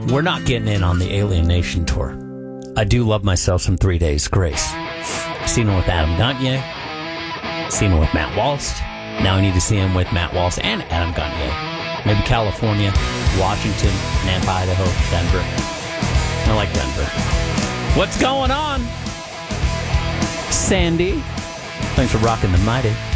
We're not getting in on the Alien Nation tour. I do love myself some 3 Days Grace. Seen him with Adam Gagne. Seen him with Matt Walst. Now I need to see him with Matt Walst and Adam Gagne. Maybe California, Washington, Nampa, Idaho, Denver. I like Denver. What's going on? Sandy. Thanks for rocking the mighty.